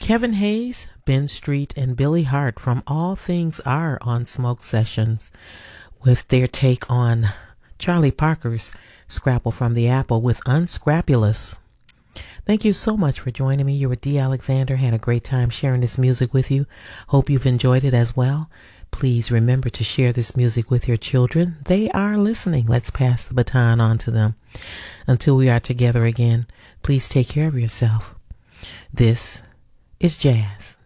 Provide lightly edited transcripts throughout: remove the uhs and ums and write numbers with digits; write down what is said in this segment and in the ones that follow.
Kevin Hayes, Ben Street, and Billy Hart from All Things are on Smoke Sessions with their take on Charlie Parker's Scrapple from the Apple with Unscrapulous. Thank you so much for joining me. You were Dee Alexander. Had a great time sharing this music with you. Hope you've enjoyed it as well. Please remember to share this music with your children. They are listening. Let's pass the baton on to them. Until we are together again, please take care of yourself. This is Jazz.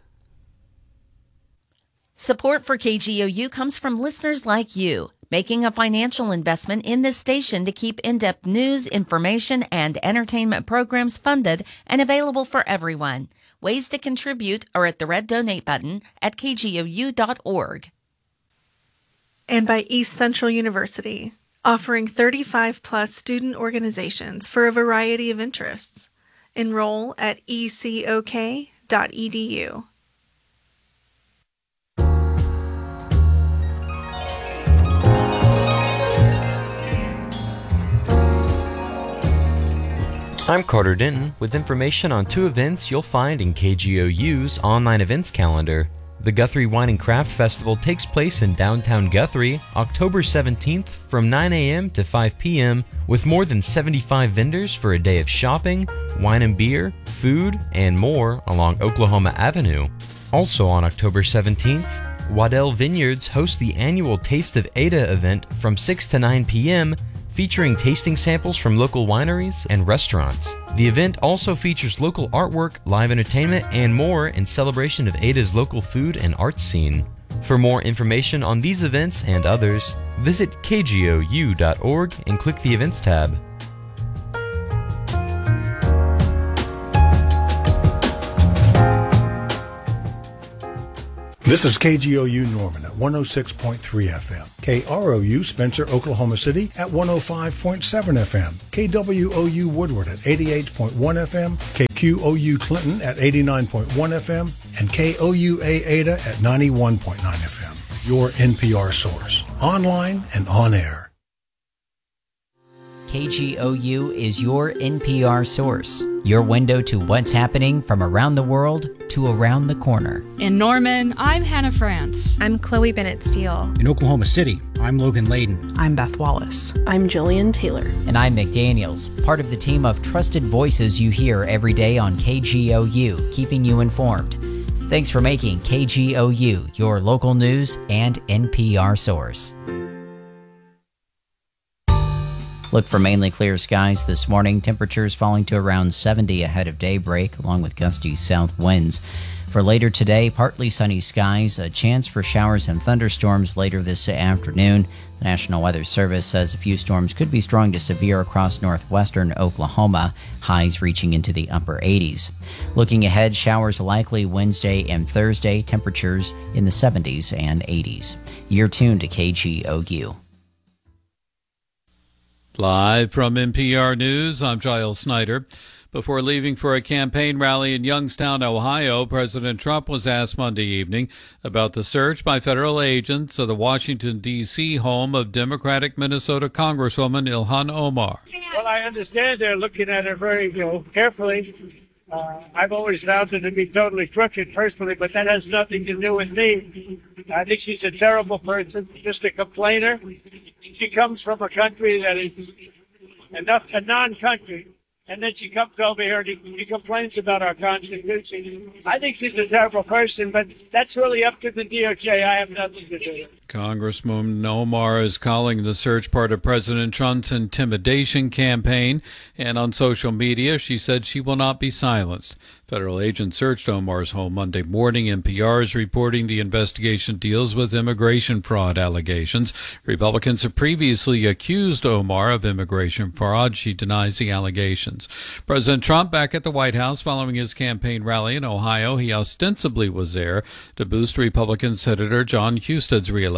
Support for KGOU comes from listeners like you, making a financial investment in this station to keep in-depth news, information, and entertainment programs funded and available for everyone. Ways to contribute are at the red donate button at kgou.org. And by East Central University, offering 35-plus student organizations for a variety of interests. Enroll at ecok.edu. I'm Carter Denton with information on two events you'll find in KGOU's online events calendar. The Guthrie Wine and Craft Festival takes place in downtown Guthrie, October 17th from 9 a.m. to 5 p.m. with more than 75 vendors for a day of shopping, wine and beer, food, and more along Oklahoma Avenue. Also on October 17th, Waddell Vineyards hosts the annual Taste of Ada event from 6 to 9 p.m. featuring tasting samples from local wineries and restaurants. The event also features local artwork, live entertainment, and more in celebration of Ada's local food and arts scene. For more information on these events and others, visit kgou.org and click the Events tab. This is KGOU Norman at 106.3 FM, KROU Spencer, Oklahoma City at 105.7 FM, KWOU Woodward at 88.1 FM, KQOU Clinton at 89.1 FM, and KOUA Ada at 91.9 FM. Your NPR source, online and on air. KGOU is your NPR source, your window to what's happening from around the world to around the corner. In Norman, I'm Hannah France. I'm Chloe Bennett Steele. In Oklahoma City, I'm Logan Layden. I'm Beth Wallace. I'm Jillian Taylor. And I'm McDaniels, part of the team of trusted voices you hear every day on KGOU, keeping you informed. Thanks for making KGOU your local news and NPR source. Look for mainly clear skies this morning. Temperatures falling to around 70 ahead of daybreak, along with gusty south winds. For later today, partly sunny skies, a chance for showers and thunderstorms later this afternoon. The National Weather Service says a few storms could be strong to severe across northwestern Oklahoma, highs reaching into the upper 80s. Looking ahead, showers likely Wednesday and Thursday, temperatures in the 70s and 80s. You're tuned to KGOU. Live from NPR News, I'm Giles Snyder. Before leaving for a campaign rally in Youngstown, Ohio, President Trump was asked Monday evening about the search by federal agents of the Washington, D.C. home of Democratic Minnesota Congresswoman Ilhan Omar. Well, I understand they're looking at her very carefully. I've always found her to be totally crooked personally, but that has nothing to do with me. I think she's a terrible person, just a complainer. She comes from a country that is a non-country, and then she comes over here and she complains about our Constitution. I think she's a terrible person, but that's really up to the DOJ. I have nothing to do with it. Congresswoman Omar is calling the search part of President Trump's intimidation campaign, and on social media she said she will not be silenced. Federal agents searched Omar's home Monday morning. NPR is reporting the investigation deals with immigration fraud allegations. Republicans have previously accused Omar of immigration fraud. She denies the allegations. President Trump back at the White House following his campaign rally in Ohio. He ostensibly was there to boost Republican Senator John Huston's reelection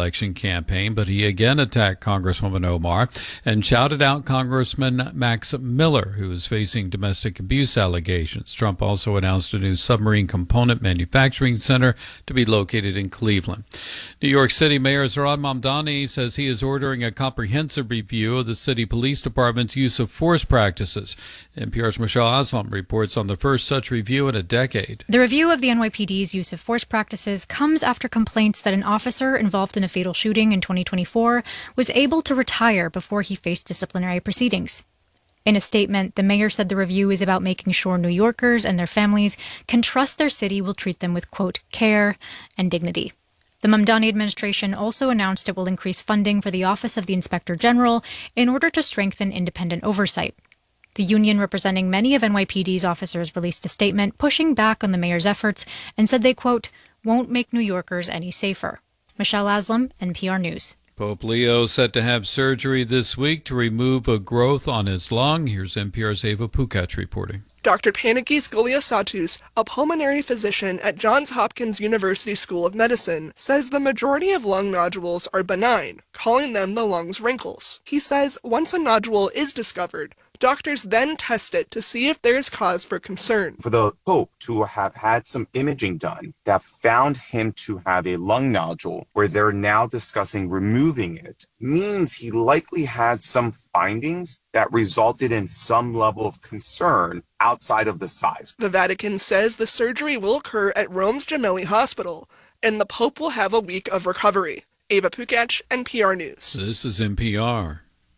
re-election campaign, but he again attacked Congresswoman Omar and shouted out Congressman Max Miller, who is facing domestic abuse allegations. Trump also announced a new submarine component manufacturing center to be located in Cleveland. New York City Mayor Zohran Mamdani says he is ordering a comprehensive review of the city police department's use of force practices. NPR's Michelle Aslam reports on the first such review in a decade. The review of the NYPD's use of force practices comes after complaints that an officer involved in a fatal shooting in 2024 was able to retire before he faced disciplinary proceedings. In a statement, the mayor said the review is about making sure New Yorkers and their families can trust their city will treat them with, quote, care and dignity. The Mamdani administration also announced it will increase funding for the Office of the Inspector General in order to strengthen independent oversight. The union representing many of NYPD's officers released a statement pushing back on the mayor's efforts and said they, quote, won't make New Yorkers any safer. Michelle Aslam, NPR News. Pope Leo set to have surgery this week to remove a growth on his lung. Here's NPR's Ava Pukach reporting. Dr. Panagis Goliasatus, a pulmonary physician at Johns Hopkins University School of Medicine, says the majority of lung nodules are benign, calling them the lung's wrinkles. He says once a nodule is discovered, doctors then test it to see if there is cause for concern. For the Pope to have had some imaging done that found him to have a lung nodule where they're now discussing removing it means he likely had some findings that resulted in some level of concern outside of the size. The Vatican says the surgery will occur at Rome's Gemelli Hospital, and the Pope will have a week of recovery. Ava Pukach, NPR News. This is NPR.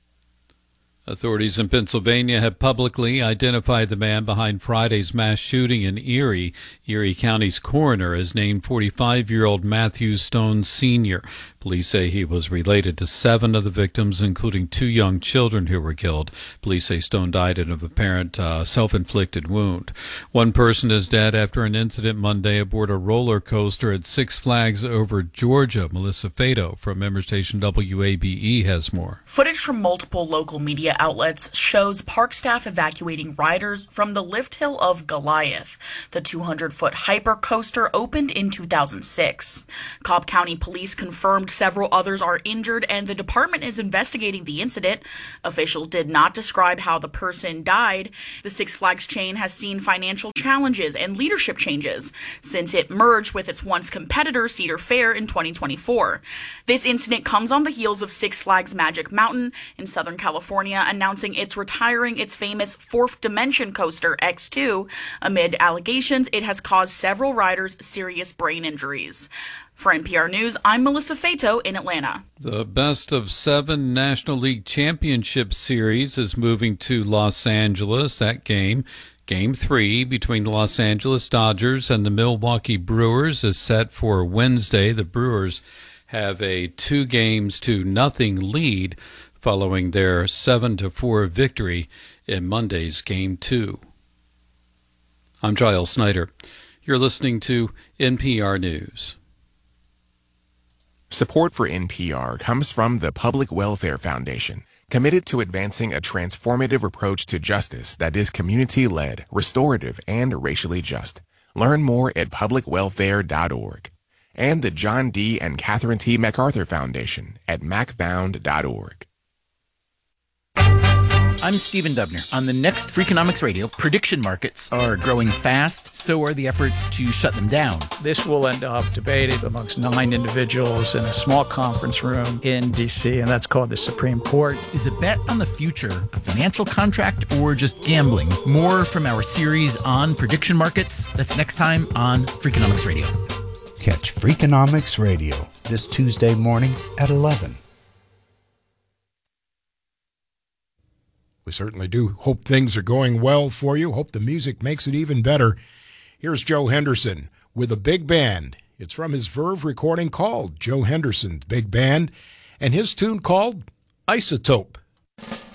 Authorities in Pennsylvania have publicly identified the man behind Friday's mass shooting in Erie. Erie County's coroner has named 45-year-old Matthew Stone Sr. Police say he was related to 7 of the victims, including 2 young children who were killed. Police say Stone died of apparent self-inflicted wound. One person is dead after an incident Monday aboard a roller coaster at Six Flags over Georgia. Melissa Fato from member station WABE has more. Footage from multiple local media outlets shows park staff evacuating riders from the lift hill of Goliath. The 200-foot hyper coaster opened in 2006. Cobb County Police confirmed several others are injured, and the department is investigating the incident. Officials did not describe how the person died. The Six Flags chain has seen financial challenges and leadership changes since it merged with its once competitor Cedar Fair in 2024. This incident comes on the heels of Six Flags Magic Mountain in Southern California announcing it's retiring its famous Fourth Dimension coaster X2 amid allegations it has caused several riders serious brain injuries. For NPR News, I'm Melissa Fato in Atlanta. The best of 7 National League Championship Series is moving to Los Angeles. That game 3 between the Los Angeles Dodgers and the Milwaukee Brewers, is set for Wednesday. The Brewers have a 2-0 lead following their 7-4 victory in Monday's Game 2. I'm Giles Snyder. You're listening to NPR News. Support for NPR comes from the Public Welfare Foundation, committed to advancing a transformative approach to justice that is community-led, restorative, and racially just. Learn more at publicwelfare.org. And the John D. and Catherine T. MacArthur Foundation at macfound.org. I'm Stephen Dubner. On the next Freakonomics Radio, prediction markets are growing fast, so are the efforts to shut them down. This will end up debated amongst 9 individuals in a small conference room in D.C., and that's called the Supreme Court. Is a bet on the future a financial contract or just gambling? More from our series on prediction markets. That's next time on Freakonomics Radio. Catch Freakonomics Radio this Tuesday morning at 11. We certainly do hope things are going well for you. Hope the music makes it even better. Here's Joe Henderson with a big band. It's from his Verve recording called Joe Henderson's Big Band, and his tune called Isotope.